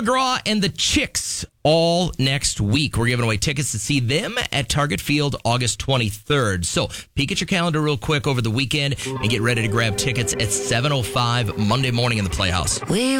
McGraw and the Chicks all next week. We're giving away tickets to see them at Target Field August 23rd. So peek at your calendar real quick over the weekend and get ready to grab tickets at 7:05 Monday morning in the Playhouse.